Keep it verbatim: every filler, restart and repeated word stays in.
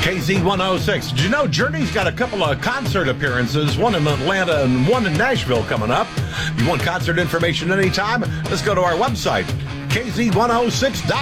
K Z one oh six. Did you know Journey's got a couple of concert appearances, one in Atlanta and one in Nashville coming up? You want concert information anytime? Let's go to our website, K Z one oh six dot com.